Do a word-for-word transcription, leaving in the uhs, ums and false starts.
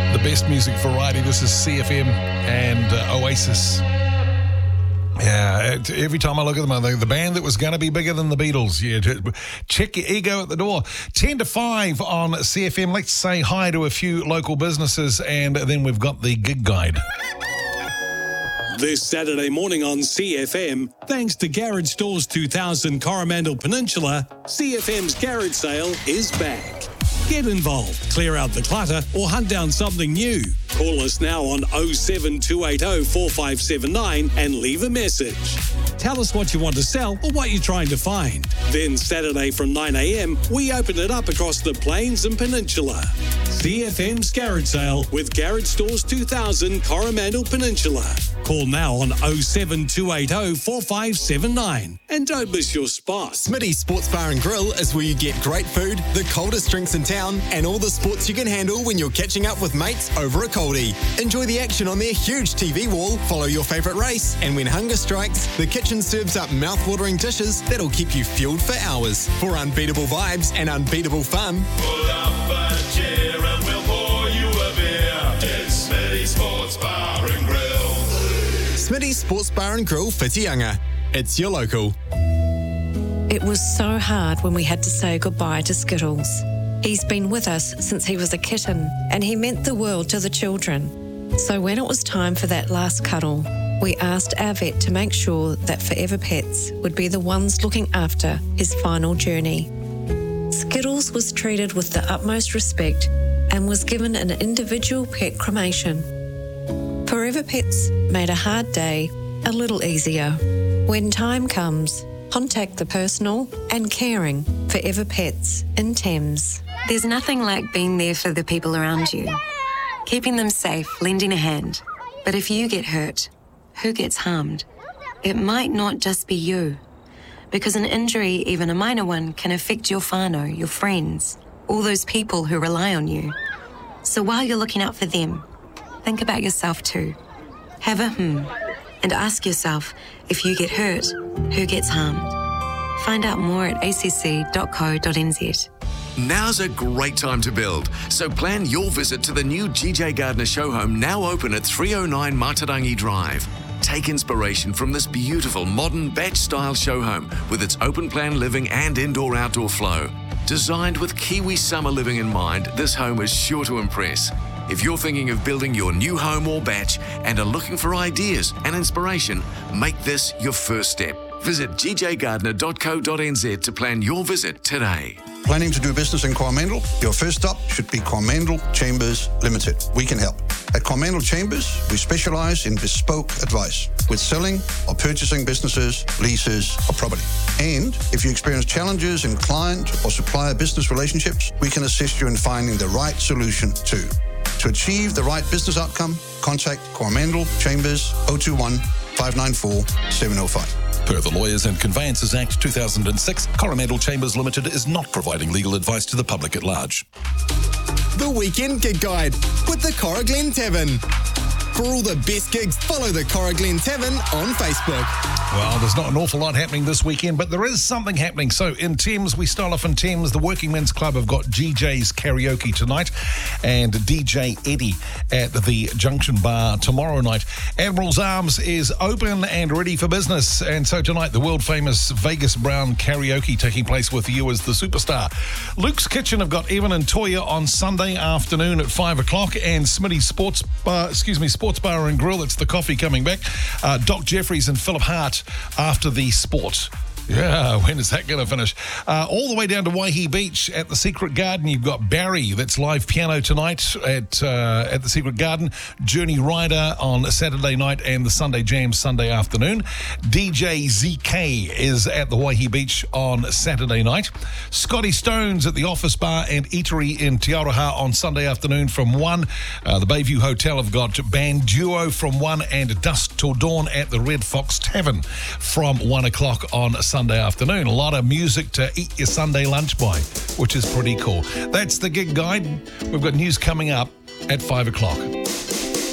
The best music variety. This is C F M and uh, Oasis. Yeah, it, every time I look at them, I think the band that was going to be bigger than the Beatles. Yeah, check your ego at the door. ten to five on C F M. Let's say hi to a few local businesses, and then we've got the gig guide. This Saturday morning on C F M, thanks to Garage Stores two thousand Coromandel Peninsula, C F M's garage sale is back. Get involved, clear out the clutter, or hunt down something new. Call us now on oh seven two eight oh four five seven nine and leave a message. Tell us what you want to sell or what you're trying to find. Then Saturday from nine a.m, we open it up across the Plains and Peninsula. C F M's Garage Sale with Garage Stores two thousand Coromandel Peninsula. Call now on oh seven two eight oh four five seven nine and don't miss your spot. Smitty's Sports Bar and Grill is where you get great food, the coldest drinks in town, and all the sports you can handle when you're catching up with mates over a coldie. Enjoy the action on their huge T V wall, follow your favourite race, and when hunger strikes, the kitchen serves up mouth-watering dishes that'll keep you fueled for hours. For unbeatable vibes and unbeatable fun, pull up a chair and we'll pour you a beer. It's Smitty's Sports Bar and Grill. Smitty's Sports Bar and Grill, Whitianga. It's your local. It was so hard when we had to say goodbye to Skittles. He's been with us since he was a kitten, and he meant the world to the children. So when it was time for that last cuddle, we asked our vet to make sure that Forever Pets would be the ones looking after his final journey. Skittles was treated with the utmost respect and was given an individual pet cremation. Forever Pets made a hard day a little easier. When time comes, contact the personal and caring Forever Pets in Thames. There's nothing like being there for the people around you, keeping them safe, lending a hand. But if you get hurt, who gets harmed? It might not just be you, because an injury, even a minor one, can affect your whānau, your friends, all those people who rely on you. So while you're looking out for them, think about yourself too. Have a hmm, and ask yourself, if you get hurt, who gets harmed? Find out more at a c c dot co dot n z. Now's a great time to build, so plan your visit to the new G J Gardner show home, now open at three oh nine Matarangi Drive. Take inspiration from this beautiful modern batch-style show home with its open-plan living and indoor-outdoor flow. Designed with Kiwi summer living in mind, this home is sure to impress. If you're thinking of building your new home or batch and are looking for ideas and inspiration, make this your first step. Visit g j gardner dot co dot n z to plan your visit today. Planning to do business in Coromandel? Your first stop should be Coromandel Chambers Limited. We can help. At Coromandel Chambers, we specialise in bespoke advice with selling or purchasing businesses, leases or property. And if you experience challenges in client or supplier business relationships, we can assist you in finding the right solution too. To achieve the right business outcome, contact Coromandel Chambers oh two one, five nine four, seven oh five. Per the Lawyers and Conveyances Act two thousand six, Coromandel Chambers Limited is not providing legal advice to the public at large. The Weekend Gig Guide with the Cora Glen Tavern. For all the best gigs, follow the Cora Glen Tavern on Facebook. Well, there's not an awful lot happening this weekend, but there is something happening. So in Thames, we start off in Thames. The Working Men's Club have got G J's Karaoke tonight and D J Eddie at the Junction Bar tomorrow night. Admiral's Arms is open and ready for business. And so tonight, the world-famous Vegas Brown Karaoke taking place with you as the superstar. Luke's Kitchen have got Evan and Toya on Sunday afternoon at five o'clock, and Smitty's Sports Bar, excuse me, Sports Bar and Grill, it's the coffee coming back. Uh, Doc Jeffries and Philip Hart after the sport. Yeah, when is that going to finish? Uh, all the way down to Waihi Beach at the Secret Garden, you've got Barry, that's live piano tonight at uh, at the Secret Garden. Journey Rider on Saturday night and the Sunday Jam Sunday afternoon. D J Z K is at the Waihi Beach on Saturday night. Scotty Stones at the Office Bar and Eatery in Te Aroha on Sunday afternoon from one. Uh, the Bayview Hotel have got Band Duo from one and Dusk Till Dawn at the Red Fox Tavern from one o'clock on Sunday. Sunday afternoon. A lot of music to eat your Sunday lunch by, which is pretty cool. That's the gig guide. We've got news coming up at five o'clock.